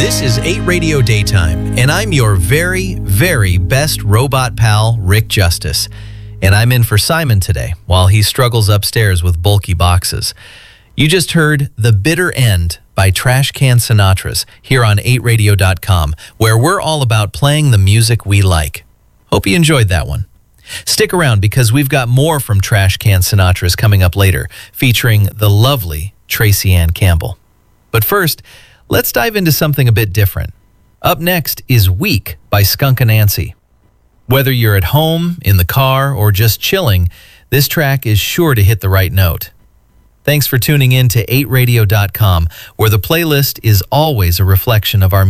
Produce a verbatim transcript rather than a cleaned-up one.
This is eight Radio Daytime, and I'm your very, very best robot pal, Rick Justice. And I'm in for Simon today, while he struggles upstairs with bulky boxes. You just heard The Bitter End by Trash Can Sinatras here on eight radio dot com, where we're all about playing the music we like. Hope you enjoyed that one. Stick around because we've got more from Trash Can Sinatras coming up later, featuring the lovely Tracy Ann Campbell. But first, let's dive into something a bit different. Up next is Weak by Skunk Anansie. Whether you're at home, in the car, or just chilling, this track is sure to hit the right note. Thanks for tuning in to eight radio dot com, where the playlist is always a reflection of our